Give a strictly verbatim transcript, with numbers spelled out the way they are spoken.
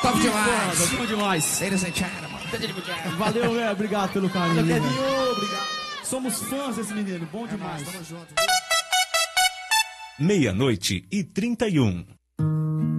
top demais. Foda, bom demais. Ladies and gentlemen. Valeu, velho. Obrigado pelo carinho. Valeu, velho. Kevinho. Obrigado. Somos fãs desse menino. Bom É demais. nóis, tamo junto. Meia-noite e trinta e um.